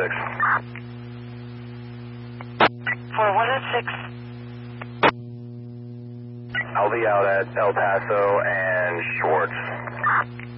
For 106. I'll be out at El Paso and Schwartz.